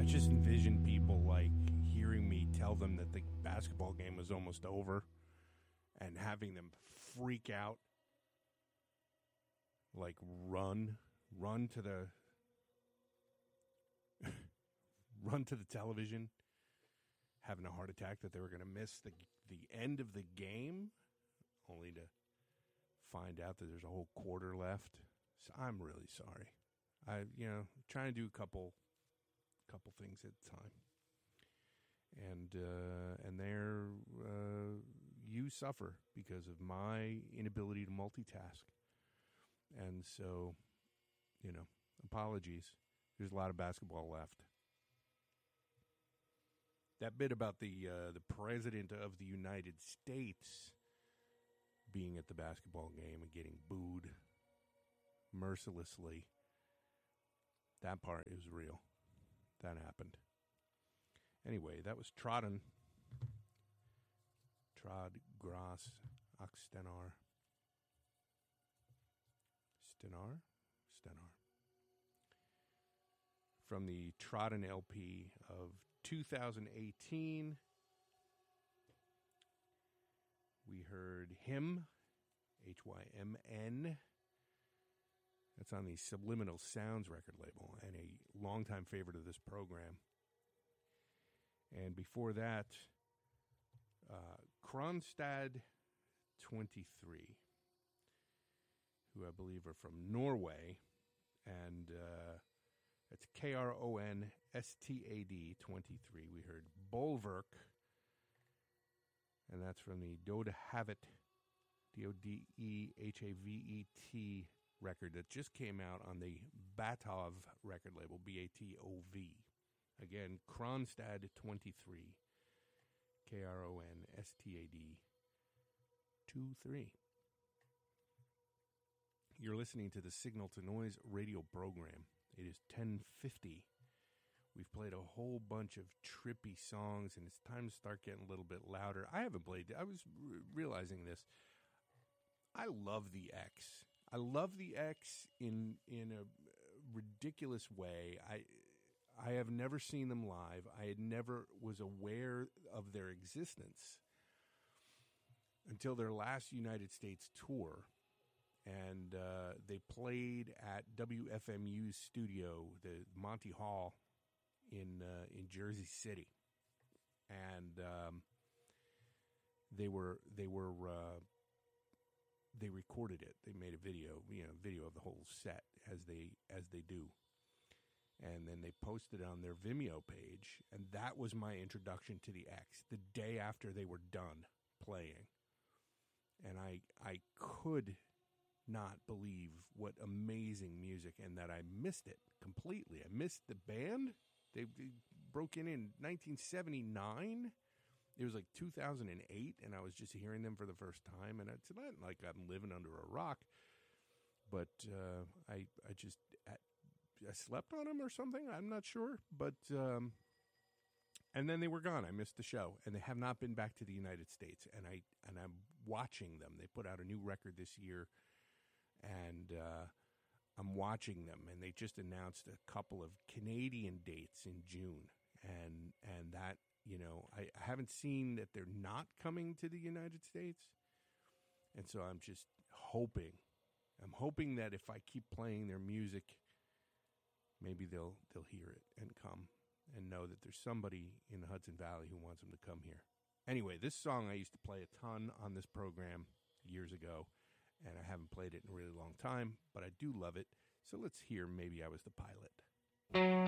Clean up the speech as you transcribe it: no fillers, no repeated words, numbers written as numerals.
just envision people like hearing me tell them that the basketball game was almost over and having them freak out, like run to the run to the television, having a heart attack that they were going to miss the end of the game, only to find out that there's a whole quarter left. So I'm really sorry. Trying to do a couple things at a time, and there you suffer because of my inability to multitask, and so apologies. There's a lot of basketball left. That bit about the president of the United States being at the basketball game and getting booed mercilessly, that part is real. That happened. Anyway, that was Trodden. Trod, Gras, Stenar. From the Trodden LP of 2018, we heard Hymn, Hymn. That's on the Subliminal Sounds record label and a longtime favorite of this program. And before that, Kronstad 23, who I believe are from Norway, and it's KRONSTAD 23. We heard Bolverk, and that's from the Dodehavet, Dodehavet record that just came out on the Batov record label, BATOV. Again, Kronstad 23, KRONSTAD 23. You're listening to the Signal to Noise radio program. It is 10:50. We've played a whole bunch of trippy songs, and it's time to start getting a little bit louder. I haven't played. I was realizing this. I love the X. I love the X in a ridiculous way. I have never seen them live. I had never was aware of their existence until their last United States tour. And they played at WFMU's studio, the Monty Hall in Jersey City. And they recorded it. They made a video of the whole set as they do. And then they posted it on their Vimeo page, and that was my introduction to the X, the day after they were done playing. And I could not believe what amazing music, and that I missed it completely. I missed the band. They broke in 1979. It was like 2008, and I was just hearing them for the first time, and it's not like I'm living under a rock, but I slept on them or something. I'm not sure, but and then they were gone. I missed the show, and they have not been back to the United States. And I'm watching them. They put out a new record this year, and I'm watching them. And they just announced a couple of Canadian dates in June, and that I haven't seen that they're not coming to the United States, and so I'm just hoping. I'm hoping that if I keep playing their music, maybe they'll hear it and come and know that there's somebody in the Hudson Valley who wants them to come here. Anyway, this song I used to play a ton on this program years ago, and I haven't played it in a really long time, but I do love it. So let's hear Maybe I Was the Pilot.